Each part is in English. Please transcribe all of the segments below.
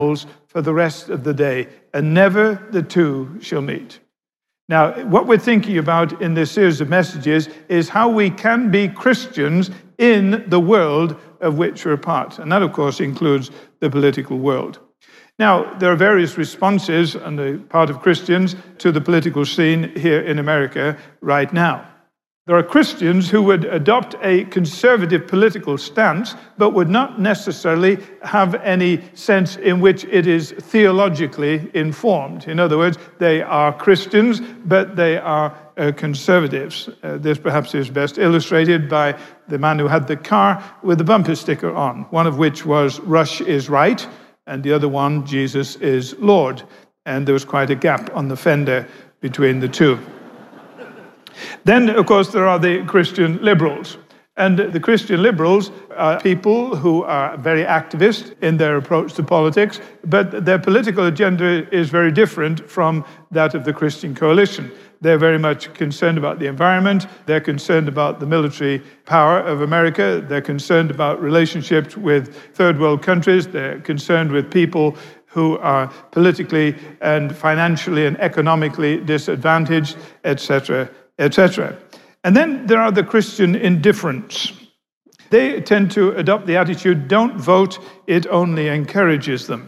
for the rest of the day, and never the two shall meet. Now, what we're thinking about in this series of messages is how we can be Christians in the world of which we're a part. And that, of course, includes the political world. Now, there are various responses on the part of Christians to the political scene here in America right now. There are Christians who would adopt a conservative political stance, but would not necessarily have any sense in which it is theologically informed. In other words, they are Christians, but they are conservatives. This perhaps is best illustrated by the man who had the car with the bumper sticker on, one of which was "Rush is right," and the other one, "Jesus is Lord." And there was quite a gap on the fender between the two. Then, of course, there are the Christian liberals. And the Christian liberals are people who are very activist in their approach to politics, but their political agenda is very different from that of the Christian coalition. They're very much concerned about the environment. They're concerned about the military power of America. They're concerned about relationships with third world countries. They're concerned with people who are politically and financially and economically disadvantaged, etc., etc. And then there are the Christian indifferents. They tend to adopt the attitude, don't vote, it only encourages them.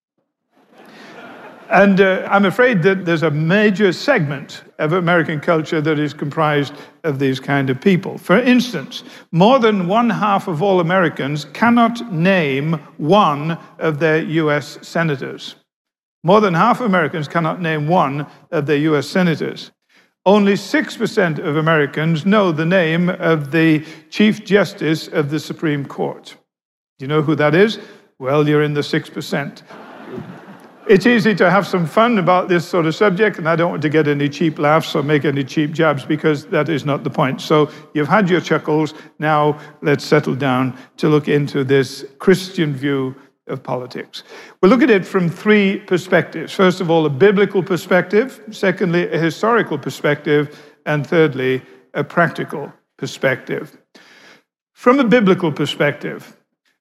And I'm afraid that there's a major segment of American culture that is comprised of these kind of people. For instance, more than 1/2 of all Americans cannot name one of their U.S. senators. More than half of Americans cannot name one of their U.S. senators. Only 6% of Americans know the name of the Chief Justice of the Supreme Court. Do you know who that is? Well, you're in the 6%. It's easy to have some fun about this sort of subject, and I don't want to get any cheap laughs or make any cheap jabs, because that is not the point. So you've had your chuckles. Now let's settle down to look into this Christian view of politics. We'll look at it from 3 perspectives. First of all, a biblical perspective. Secondly, a historical perspective. And thirdly, a practical perspective. From a biblical perspective,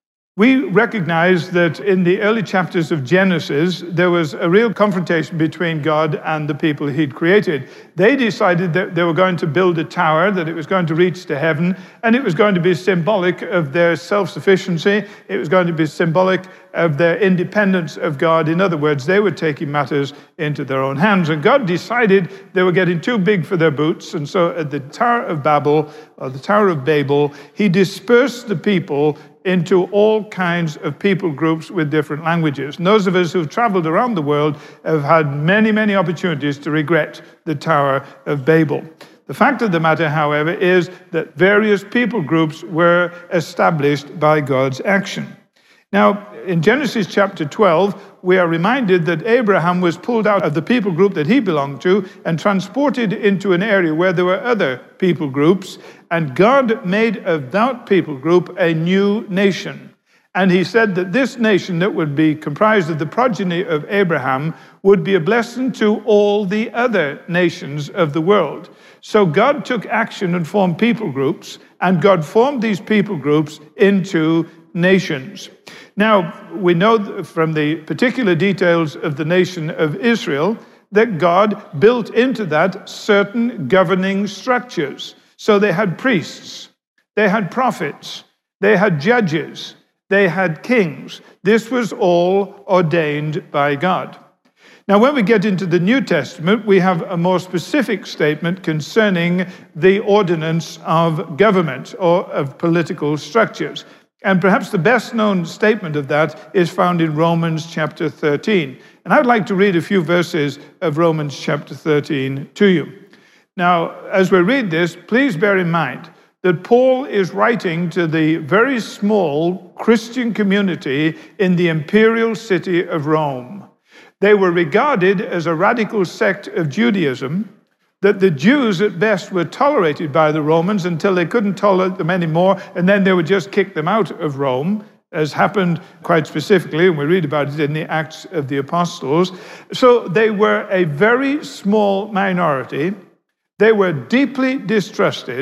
we recognize that in the early chapters of Genesis, there was a real confrontation between God and the people he'd created. They decided that they were going to build a tower, that it was going to reach to heaven, and it was going to be symbolic of their self-sufficiency. It was going to be symbolic of their independence of God. In other words, they were taking matters into their own hands. And God decided they were getting too big for their boots. And so at the Tower of Babel, or the Tower of Babel, he dispersed the people into all kinds of people groups with different languages. And those of us who've traveled around the world have had many, many opportunities to regret the Tower of Babel. The fact of the matter, however, is that various people groups were established by God's action. Now, in Genesis chapter 12, we are reminded that Abraham was pulled out of the people group that he belonged to and transported into an area where there were other people groups, and God made of that people group a new nation. And he said that this nation that would be comprised of the progeny of Abraham would be a blessing to all the other nations of the world. So God took action and formed people groups, and God formed these people groups into nations. Now, we know from the particular details of the nation of Israel that God built into that certain governing structures. So they had priests, they had prophets, they had judges, they had kings. This was all ordained by God. Now, when we get into the New Testament, we have a more specific statement concerning the ordinance of government or of political structures. And perhaps the best known statement of that is found in Romans chapter 13. And I'd like to read a few verses of Romans chapter 13 to you. Now, as we read this, please bear in mind that Paul is writing to the very small Christian community in the imperial city of Rome. They were regarded as a radical sect of Judaism, that the Jews at best were tolerated by the Romans until they couldn't tolerate them anymore, and then they would just kick them out of Rome, as happened quite specifically, and we read about it in the Acts of the Apostles. So they were a very small minority. They were deeply distrusted.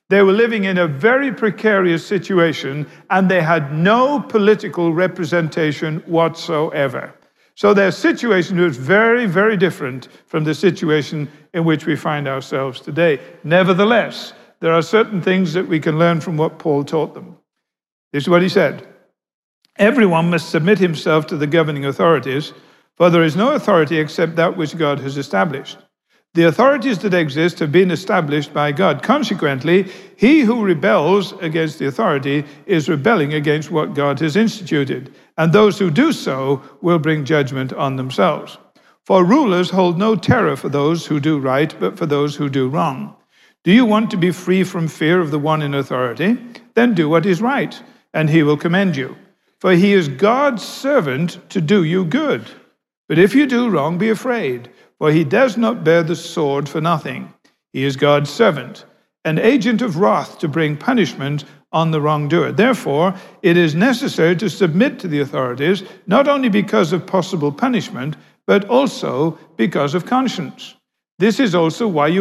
They were living in a very precarious situation, and they had no political representation whatsoever. So their situation was very, very different from the situation in which we find ourselves today. Nevertheless, there are certain things that we can learn from what Paul taught them. This is what he said. Everyone must submit himself to the governing authorities, for there is no authority except that which God has established. The authorities that exist have been established by God. Consequently, he who rebels against the authority is rebelling against what God has instituted, and those who do so will bring judgment on themselves. For rulers hold no terror for those who do right, but for those who do wrong. Do you want to be free from fear of the one in authority? Then do what is right, and he will commend you. For he is God's servant to do you good. But if you do wrong, be afraid. For he does not bear the sword for nothing. He is God's servant, an agent of wrath to bring punishment on the wrongdoer. Therefore, it is necessary to submit to the authorities, not only because of possible punishment, but also because of conscience. This is also why you